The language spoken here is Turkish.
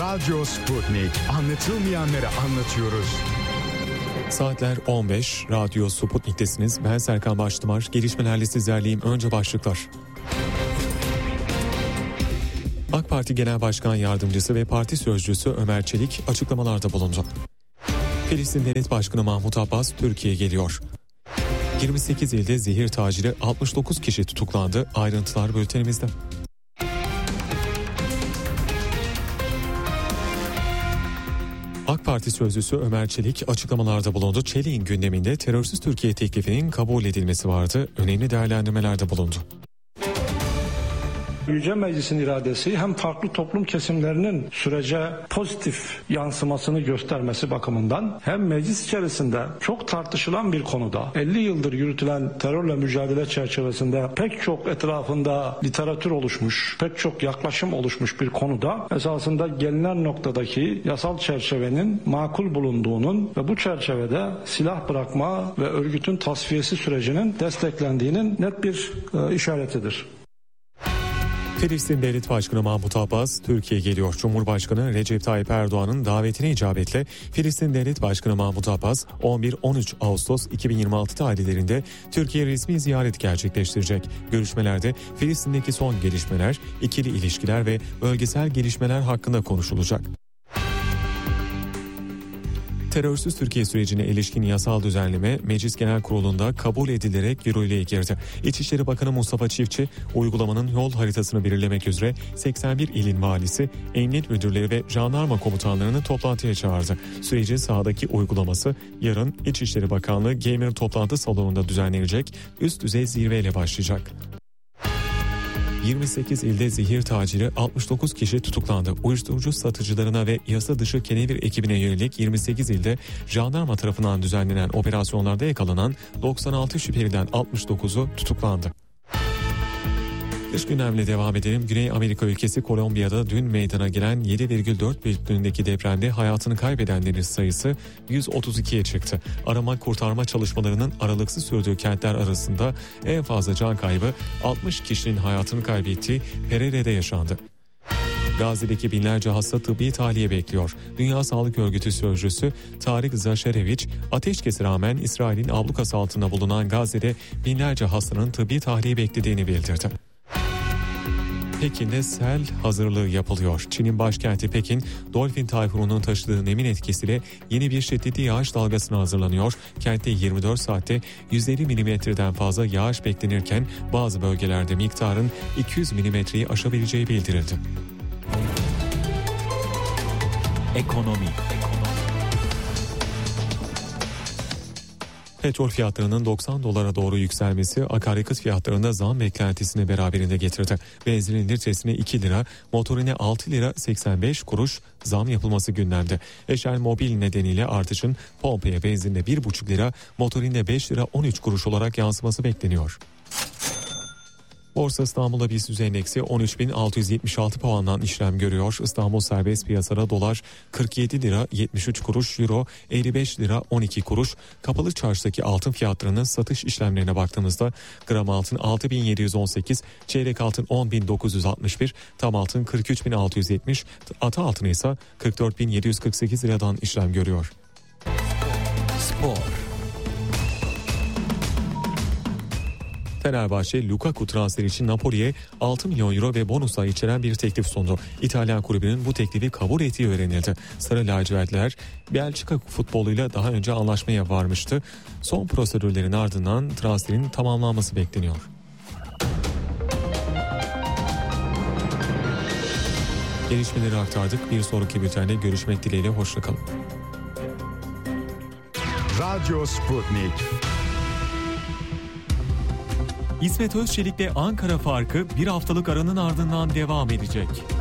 Radyo Sputnik. Anlatılmayanları anlatıyoruz. Saatler 15. Radyo Sputnik'tesiniz. Ben Serkan Baştımar. Gelişmelerle sizlerleyim. Önce başlıklar. AK Parti Genel Başkan Yardımcısı ve Parti Sözcüsü Ömer Çelik açıklamalarda bulundu. Filistin Devlet Başkanı Mahmut Abbas Türkiye'ye geliyor. 28 ilde zehir taciri 69 kişi tutuklandı. Ayrıntılar bültenimizde. AK Parti Sözcüsü Ömer Çelik açıklamalarda bulundu. Çelik'in gündeminde terörsüz Türkiye teklifinin kabul edilmesi vardı. Önemli değerlendirmelerde bulundu. Yüce Meclis'in iradesi hem farklı toplum kesimlerinin sürece pozitif yansımasını göstermesi bakımından hem meclis içerisinde çok tartışılan bir konuda 50 yıldır yürütülen terörle mücadele çerçevesinde pek çok etrafında literatür oluşmuş, pek çok yaklaşım oluşmuş bir konuda esasında gelinen noktadaki yasal çerçevenin makul bulunduğunun ve bu çerçevede silah bırakma ve örgütün tasfiyesi sürecinin desteklendiğinin net bir işaretidir. Filistin Devlet Başkanı Mahmut Abbas Türkiye'ye geliyor. Cumhurbaşkanı Recep Tayyip Erdoğan'ın davetine icabetle Filistin Devlet Başkanı Mahmut Abbas 11-13 Ağustos 2026 tarihlerinde Türkiye resmi ziyaret gerçekleştirecek. Görüşmelerde Filistin'deki son gelişmeler, ikili ilişkiler ve bölgesel gelişmeler hakkında konuşulacak. Terörsüz Türkiye sürecine ilişkin yasal düzenleme Meclis Genel Kurulu'nda kabul edilerek yürürlüğe girdi. İçişleri Bakanı Mustafa Çiftçi, uygulamanın yol haritasını belirlemek üzere 81 ilin valisi, emniyet müdürleri ve jandarma komutanlarını toplantıya çağırdı. Sürecin sahadaki uygulaması yarın İçişleri Bakanlığı Gamer toplantı salonunda düzenlenecek üst düzey zirveyle başlayacak. 28 ilde zehir taciri 69 kişi tutuklandı. Uyuşturucu satıcılarına ve yasa dışı kenevir ekibine yönelik 28 ilde jandarma tarafından düzenlenen operasyonlarda yakalanan 96 şüpheliden 69'u tutuklandı. Dış gündemle devam edelim. Güney Amerika ülkesi Kolombiya'da dün meydana gelen 7,4 büyüklüğündeki depremde hayatını kaybedenlerin sayısı 132'ye çıktı. Arama kurtarma çalışmalarının aralıksız sürdüğü kentler arasında en fazla can kaybı 60 kişinin hayatını kaybettiği Pereire'de yaşandı. Gazze'deki binlerce hasta tıbbi tahliye bekliyor. Dünya Sağlık Örgütü Sözcüsü Tarık Zaşereviç, ateşkese rağmen İsrail'in ablukası altında bulunan Gazze'de binlerce hastanın tıbbi tahliye beklediğini bildirdi. Pekin'de sel hazırlığı yapılıyor. Çin'in başkenti Pekin, Dolphin tayfununun taşıdığı nemin etkisiyle yeni bir şiddetli yağış dalgasına hazırlanıyor. Kentte 24 saatte 150 milimetreden fazla yağış beklenirken bazı bölgelerde miktarın 200 milimetreyi aşabileceği bildirildi. Ekonomi. Petrol fiyatlarının 90 dolara doğru yükselmesi akaryakıt fiyatlarında zam beklentisini beraberinde getirdi. Benzinin litresine 2 lira, motorine 6 lira 85 kuruş zam yapılması gündemde. Eşel Mobil nedeniyle artışın pompaya benzinle 1,5 lira, motorine 5 lira 13 kuruş olarak yansıması bekleniyor. Borsa İstanbul'da BIST endeksi 13.676 puandan işlem görüyor. İstanbul serbest piyasada dolar 47 lira 73 kuruş, euro 55 lira 12 kuruş. Kapalı çarşıdaki altın fiyatlarının satış işlemlerine baktığımızda gram altın 6.718, çeyrek altın 10.961, tam altın 43.670, ata altın ise 44.748 liradan işlem görüyor. Spor. Fenerbahçe Lukaku transferi için Napoli'ye 6 milyon euro ve bonuslar içeren bir teklif sundu. İtalyan kulübünün bu teklifi kabul ettiği öğrenildi. Sarı lacivertler Belçika futboluyla daha önce anlaşmaya varmıştı. Son prosedürlerin ardından transferin tamamlanması bekleniyor. Gelişmeleri aktardık. Bir sonraki bültende görüşmek dileğiyle. Hoşça kalın. Radyo Sputnik. İsmet Özçelik'le Ankara farkı bir haftalık aranın ardından devam edecek.